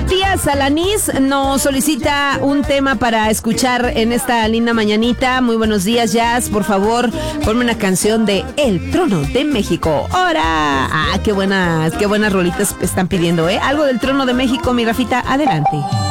Matías Alanís nos solicita un tema para escuchar en esta linda mañanita. Muy buenos días, Jazz. Por favor, ponme una canción de El Trono de México. ¡Hora! Qué buenas rolitas están pidiendo, ¿eh? Algo del Trono de México, mi Rafita, adelante.